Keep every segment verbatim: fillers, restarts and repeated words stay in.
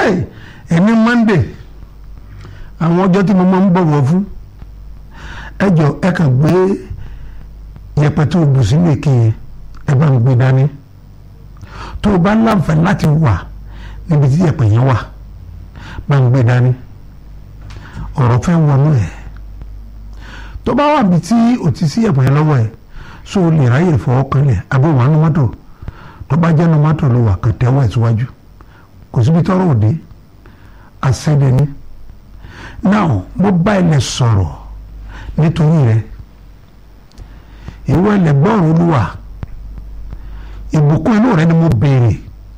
ẹni Monday àwọn ọjọ́ tí mo máa ń bọ̀wọ̀ fún ẹ jọ ẹ kàn gbé yẹ̀pẹ̀ tó bù sínú èké yẹn ẹ bá ń gbé dání tó o bá láǹfààní láti wà níbi tí yẹ̀pẹ̀ yẹn wà bá ń gbé dání ọ̀rọ̀ fẹ́ wọnú ẹ̀ tó bá wà bí tí o ti sí yẹ̀pẹ̀ yẹn lọ́wọ́ ẹ̀ so o lè ráyè fọwọ́ kan lẹ̀ àbí wà nínú mọ́tò tó bá jẹ́ nínú mọ́tò ló wà kàn tẹ́wọ́ ẹ̀ síwájú kò síbi tọ́rọ̀ òde àṣẹ́dẹ̀ ni now mo bá ilẹ̀ sọ̀rọ̀ nítorí rẹ̀ ìwọ ilẹ̀ gbọ́rọ̀ Olúwa ìbùkún inú rẹ̀ ni mo béèrè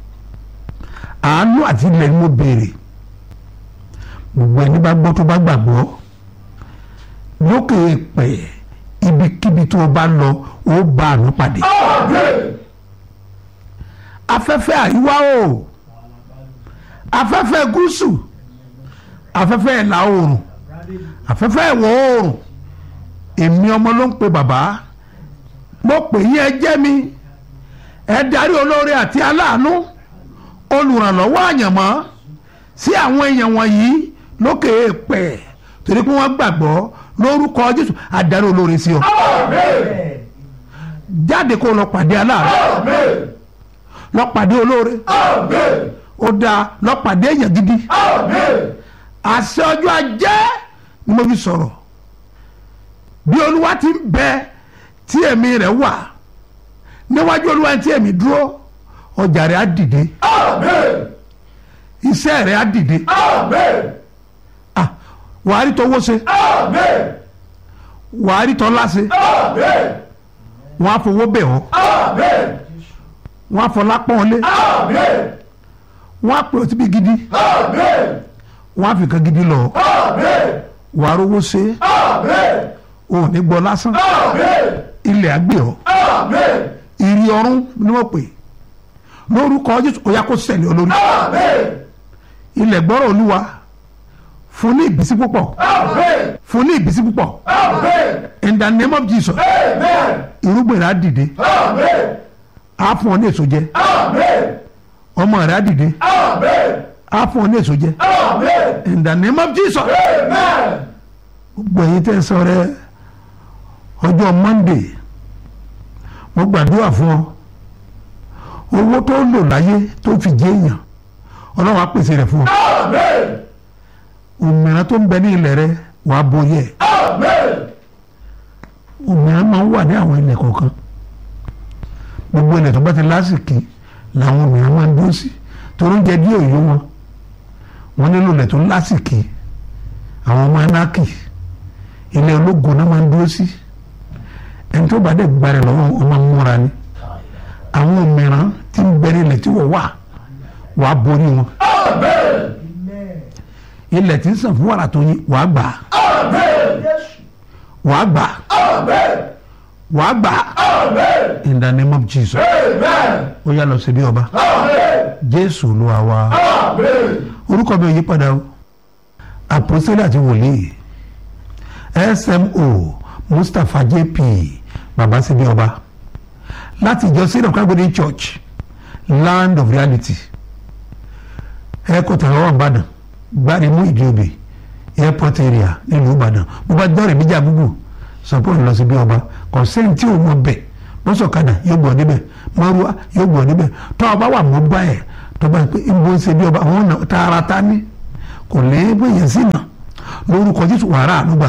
àánú àti ilẹ̀ ni mo béèrè gbogbo ẹni bá gbọ́ tó bá gbàgbọ́ lókè pẹ̀ ibikíbi tó o bá lọ ó bá àánú pàdé afẹ́fẹ́ àríwá o afẹ́fẹ́ gúúsù afẹ́fẹ́ ìlà oòrùn afẹ́fẹ́ ìwọ̀ oòrùn èmi ọmọ ló ń pe bàbá mo pè yín ẹ jẹ́ mi ẹ darí olóore àti aláàánú olùrànlọ́wọ́ àyànmọ́ sí àwọn èèyàn wọ̀nyí lókè èèpẹ̀ torí pé wọ́n gbàgbọ́ lórúkọ Jésù adarí olóore sí ọ jáde kó lọ pàdé aláàánú lọ pàdé olóore ó dáa lọ pàdé èèyàn gidi àṣẹ ọjọ́ ajé ni mo fi sọ̀rọ̀ bí Olúwa ti ń bẹ tí ẹ̀mí rẹ̀ wà níwájú Olúwa tí ẹ̀mí dúró ọjà rẹ̀ á dìde iṣẹ́ rẹ̀ á dìde ah wàá rí tọwọ́ ṣe wàá rí tọ́lá ṣe wọ́n á fowó bẹ̀ ọ́ wọ́n á fọlá pọ́n lé wọ́n á pè ọ́ síbi gidi wọ́n á fi kan gidi lọ wàá rówó ṣe ò ní gbọ́ lásán ilẹ̀ àgbẹ̀ ọ́ ìrì ọ̀run ni wọ́n pè lórúkọ Jésù ó yá kó ṣẹlẹ̀ olórí ilẹ̀ gbọ́rọ̀ Olúwa fún ní ìbísí púpọ̀ fún ní ìbísí púpọ̀ in the name of Jesus irúgbìn rẹ̀ á dìde á fún ọ ní èso jẹ ọmọ rẹ̀ á dìde á fún ọ ní èso jẹ in the name of Jesus gbogbo ẹ̀yin tẹ́ sọ rẹ ọjọ́ Monday mo gbàdúrà fún ọ owó tó lò láyé tó fi jẹ èèyàn Ọlọ́run á pèsè rẹ̀ fún ọ òmìnira tó ń bẹ ní ilẹ̀ rẹ wàá borí ẹ̀ òmìnira máa ń wà ní àwọn ilẹ̀ kọ̀ọ̀kan gbogbo ilẹ̀ tó bá ti lásìkò làwọn òmìnira máa ń dúró sí torí oúnjẹ díẹ̀ òyò wọn wọn nílò ilẹ̀ tó lásìkò àwọn ọmọ anáàkì ilẹ̀ ológun náà máa ń dúró sí ẹni tó bá dẹ̀ gba rẹ̀ lọ́wọ́ wọn máa ń múra ni àwọn òmìnira tí ń bẹ ní ilẹ̀ tí wọ́n wà wàá borí wọn ilẹ̀ tí ń sàn fún wàrà tó yín wàá gbà wàá gbà wàá gbà in the name of Jesus ó yá lọ sí bí ọba Jésù Olúwa wa orúkọ mi ò yí padà o àpòsílẹ̀ àti wòlíì S M O Mustapha J P bàbá sí bí ọba láti ìjọ Seed of Calvary Church Land of Reality ẹ̀kọ́ tàwọn wà Ìbàdàn Gbárimú Ìdíòbí airport area nílùú Ìbàdàn bó bá dọ́rẹ̀ méjì àgúgù sọpọ́ lọ sí bí ọba kọ̀sẹ́ni tí ò mọ bẹ̀ mọ́sọ̀kadà yóò gbọ́ níbẹ̀ mọ́rúwá yóò gbọ́ níbẹ̀ tọ́ ọba wà mọ́ bá ẹ̀ tọ́ bá pé ibo ń ṣe bí ọba àwọn ọ̀nà tààràtà ní kò lè bóyá sí nà lórúkọ Jésù wàrà ànúgbà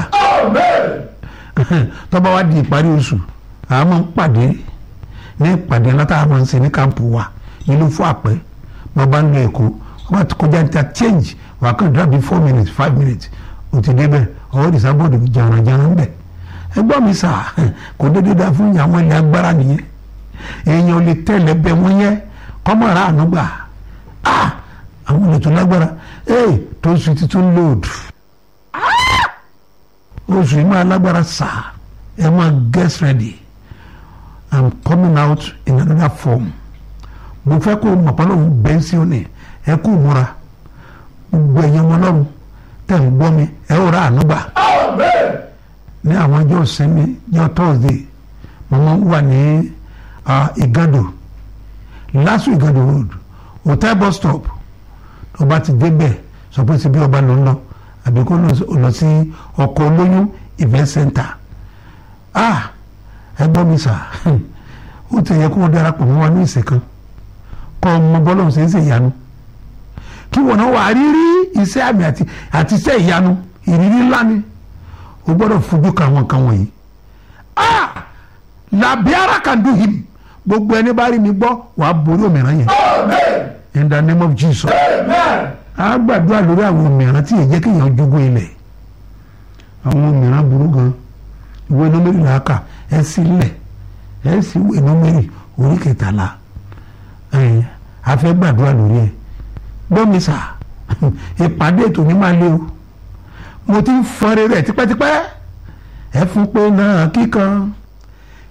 tọ́ bá wá di ìparí oṣù àwọn máa ń pàdé ní ìpàdé látà máa ń ṣe ní kámpù wa ìlú fún àpẹ́ wọ́n bá ń lọ Èkó wọ́n bá ti kọjá níta change wà á kàn dàbí four minutes five minutes o ti débẹ̀ ọwọ́ ìdìsábọ̀dù jàǹràjàǹrà ń bẹ̀ ẹgbọ́n mi sà kò déédéé dá fún àwọn ilẹ̀ agbára nìyẹn èèyàn ò lè tẹ̀lé bẹ́ẹ̀ wọ́n yẹ kọ́mọ̀rá àánú gbà á àwọn ilẹ̀ tó lágbára ee tó ń sùn títún lóòdù oṣù yìí máa lágbára sà ẹ máa get ready I'm coming out in another form mo fẹ́ kó mọ̀pọ́lọ́hún bẹ́ẹ̀ sí ọ ní ẹ kú múra gbogbo ẹ̀yàn ọmọ ọlọ́run tẹ̀ ń gbọ́ mi ẹ ó ra àánú gbà ní àwọn ọjọ́ ìsinmi ní Thursday mo máa ń wà ní Igando Lásù Igando road hotel bus stop ọba ti débẹ̀ sọ pé síbi ọba ló ń lọ àbí kó lọ sí ọkọ̀ olóyún event center. ah ẹ gbọ́ mi sà ó ti yẹ kó o darapọ̀ mọ́ wa ní ìsìn kan kọ́ ọmọ bọ́lọ̀ ṣe ń ṣe ìyanu kí wọn náà wà rírí iṣẹ́ àmì àti àti iṣẹ́ ìyanu ìrírí ńlá ni o gbọ́dọ̀ fojú ka àwọn nǹkan wọ̀nyí. ah labiara can do him gbogbo ẹni bá rí mi gbọ́ wàá borí òmìnira yẹn. amen. in the name of Jesus. amen. a gbàdúrà lórí àwọn òmìnira tí yẹn jẹ́ kí èèyàn jogún ilẹ̀ àwọn òmìnira burú gan ìwé Númérì làákà ẹ sílẹ̀ ẹ sì ìwé Númérì orí kẹtàlá ẹ a fẹ́ gbàdúrà lórí ẹ gbọ́ mi sà ìpàdé ètò ní máa lé o mo ti ń fọn rere ẹ̀ tipẹ́tipẹ́ ẹ fún pé náà kíkan